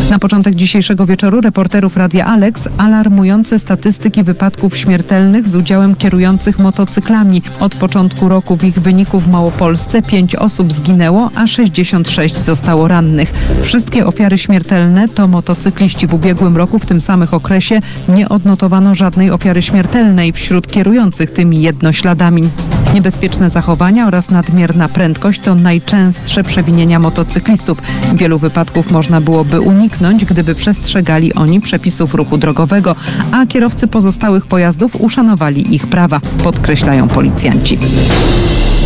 Na początek dzisiejszego wieczoru reporterów Radia Alex alarmujące statystyki wypadków śmiertelnych z udziałem kierujących motocyklami. Od początku roku w ich wyniku w Małopolsce 5 osób zginęło, a 66 zostało rannych. Wszystkie ofiary śmiertelne to motocykliści. W ubiegłym roku w tym samym okresie nie odnotowano żadnej ofiary śmiertelnej wśród kierujących tymi jednośladami. Niebezpieczne zachowania oraz nadmierna prędkość to najczęstsze przewinienia motocyklistów. Wielu wypadków można byłoby uniknąć, gdyby przestrzegali oni przepisów ruchu drogowego, a kierowcy pozostałych pojazdów uszanowali ich prawa, podkreślają policjanci.